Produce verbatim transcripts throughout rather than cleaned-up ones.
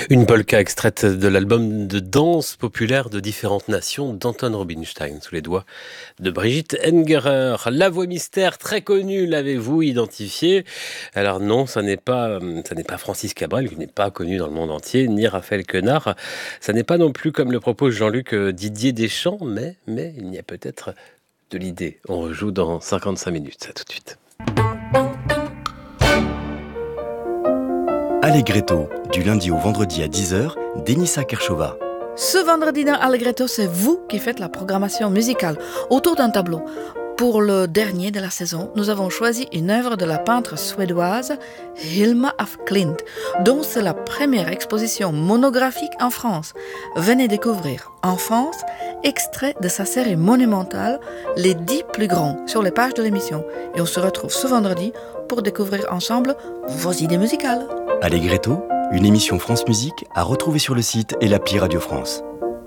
Une polka extraite de l'album de danse populaire de différentes nations d'Anton Rubinstein, sous les doigts de Brigitte Engerer. La voix mystère très connue, l'avez-vous identifiée? Alors non, ça n'est pas, euh, ça n'est pas Francis Cabrel, qui n'est pas connu dans le monde entier, ni Raphaël Quenard. Ça n'est pas non plus, comme le propose Jean-Luc, euh, Didier Deschamps, mais, mais il y a peut-être de l'idée. On rejoue dans cinquante-cinq minutes, à tout de suite. Allegretto, du lundi au vendredi à dix heures, Denisa Kershova. Ce vendredi dans Allegretto, c'est vous qui faites la programmation musicale autour d'un tableau. Pour le dernier de la saison, nous avons choisi une œuvre de la peintre suédoise Hilma af Klint, dont c'est la première exposition monographique en France. Venez découvrir en France, extrait de sa série monumentale Les dix plus grands sur les pages de l'émission. Et on se retrouve ce vendredi pour découvrir ensemble vos idées musicales. Allegretto, une émission France Musique à retrouver sur le site et l'appli Radio France.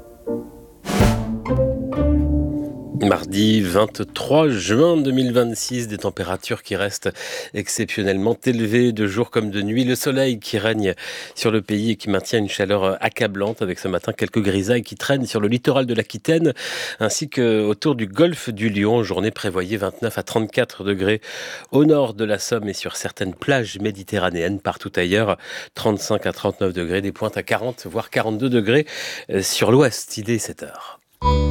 Mardi vingt-trois juin deux mille vingt-six, des températures qui restent exceptionnellement élevées de jour comme de nuit. Le soleil qui règne sur le pays et qui maintient une chaleur accablante, avec ce matin quelques grisailles qui traînent sur le littoral de l'Aquitaine ainsi qu'autour du golfe du Lion. Journée prévoyée vingt-neuf à trente-quatre degrés au nord de la Somme et sur certaines plages méditerranéennes. Partout ailleurs, trente-cinq à trente-neuf degrés, des pointes à quarante voire quarante-deux degrés sur l'ouest. Il est sept heures.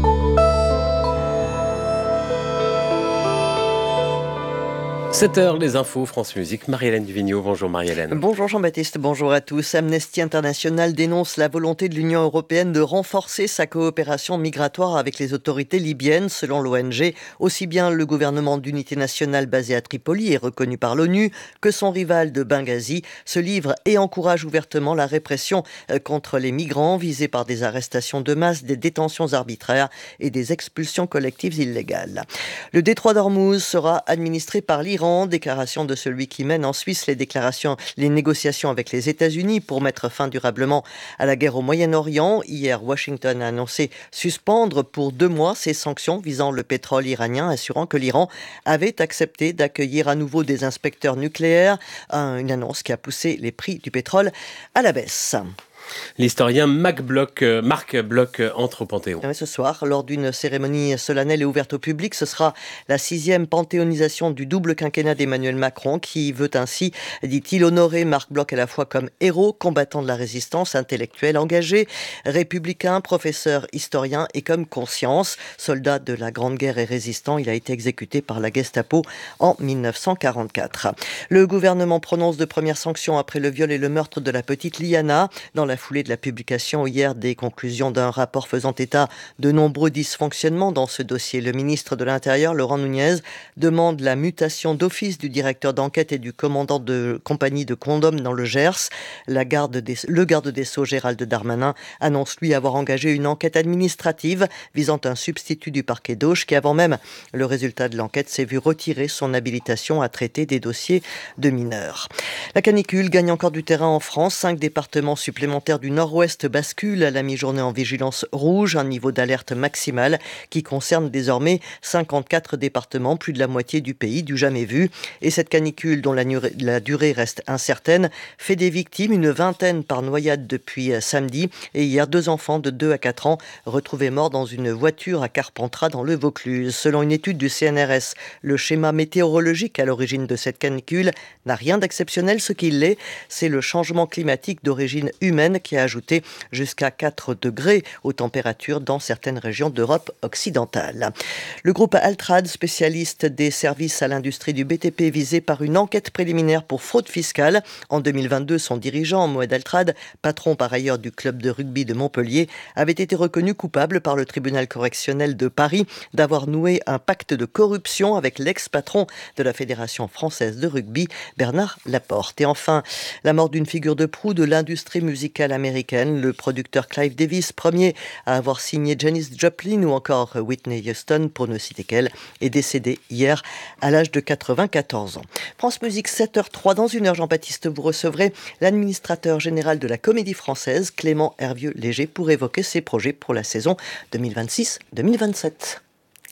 sept heures, les infos, France Musique. Marie-Hélène Duvigneau, bonjour Marie-Hélène. Bonjour Jean-Baptiste, bonjour à tous. Amnesty International dénonce la volonté de l'Union européenne de renforcer sa coopération migratoire avec les autorités libyennes. Selon l'O N G, aussi bien le gouvernement d'unité nationale basé à Tripoli et reconnu par l'ONU que son rival de Benghazi se livrent et encouragent ouvertement la répression contre les migrants visés par des arrestations de masse, des détentions arbitraires et des expulsions collectives illégales. Le détroit d'Ormuz sera administré par l'Iran. Déclaration de celui qui mène en Suisse les déclarations, les négociations avec les États-Unis pour mettre fin durablement à la guerre au Moyen-Orient. Hier, Washington a annoncé suspendre pour deux mois ces sanctions visant le pétrole iranien, assurant que l'Iran avait accepté d'accueillir à nouveau des inspecteurs nucléaires. Une annonce qui a poussé les prix du pétrole à la baisse. L'historien Marc Bloch, euh, Marc Bloch euh, entre au Panthéon. Ce soir, lors d'une cérémonie solennelle et ouverte au public, ce sera la sixième panthéonisation du double quinquennat d'Emmanuel Macron qui veut ainsi, dit-il, honorer Marc Bloch à la fois comme héros, combattant de la résistance, intellectuel engagé, républicain, professeur, historien et comme conscience. Soldat de la Grande Guerre et résistant, il a été exécuté par la Gestapo en dix-neuf cent quarante-quatre. Le gouvernement prononce de premières sanctions après le viol et le meurtre de la petite Liana. Dans la foulée de la publication hier des conclusions d'un rapport faisant état de nombreux dysfonctionnements dans ce dossier, le ministre de l'Intérieur, Laurent Nunez, demande la mutation d'office du directeur d'enquête et du commandant de compagnie de Condom dans le Gers. La garde des, le garde des Sceaux, Gérald Darmanin, annonce lui avoir engagé une enquête administrative visant un substitut du parquet d'Auch qui, avant même le résultat de l'enquête, s'est vu retirer son habilitation à traiter des dossiers de mineurs. La canicule gagne encore du terrain en France. Cinq départements supplémentaires du nord-ouest bascule à la mi-journée en vigilance rouge, un niveau d'alerte maximal qui concerne désormais cinquante-quatre départements, plus de la moitié du pays, du jamais vu. Et cette canicule, dont la, durée, la durée reste incertaine, fait des victimes, une vingtaine par noyade depuis samedi. Et hier, deux enfants de deux à quatre ans retrouvés morts dans une voiture à Carpentras dans le Vaucluse. Selon une étude du C N R S, le schéma météorologique à l'origine de cette canicule n'a rien d'exceptionnel. Ce qui l'est, c'est le changement climatique d'origine humaine qui a ajouté jusqu'à quatre degrés aux températures dans certaines régions d'Europe occidentale. Le groupe Altrad, spécialiste des services à l'industrie du B T P, visé par une enquête préliminaire pour fraude fiscale. En deux mille vingt-deux, son dirigeant, Moed Altrad, patron par ailleurs du club de rugby de Montpellier, avait été reconnu coupable par le tribunal correctionnel de Paris d'avoir noué un pacte de corruption avec l'ex-patron de la Fédération française de rugby, Bernard Laporte. Et enfin, la mort d'une figure de proue de l'industrie musicale américaine, le producteur Clive Davis, premier à avoir signé Janis Joplin ou encore Whitney Houston, pour ne citer qu'elle, est décédé hier à l'âge de quatre-vingt-quatorze ans. France Musique, sept heures zéro trois. Dans une heure, Jean-Baptiste, vous recevrez l'administrateur général de la Comédie Française, Clément Hervieux-Léger, pour évoquer ses projets pour la saison deux mille vingt-six deux mille vingt-sept.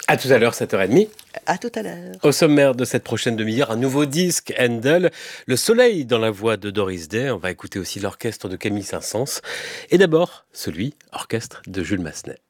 À tout à l'heure, sept heures trente. À tout à l'heure. Au sommaire de cette prochaine demi-heure, un nouveau disque, Handel, Le Soleil dans la voix de Doris Day. On va écouter aussi l'orchestre de Camille Saint-Saëns. Et d'abord, celui, orchestre de Jules Massenet.